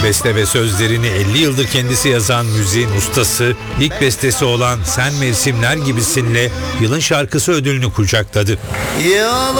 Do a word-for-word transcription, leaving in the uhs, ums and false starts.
Beste ve sözlerini elli yıldır kendisi yazan müziğin ustası, ilk bestesi olan Sen Mevsimler Gibisin'le yılın şarkısı ödülünü kucakladı. Yalan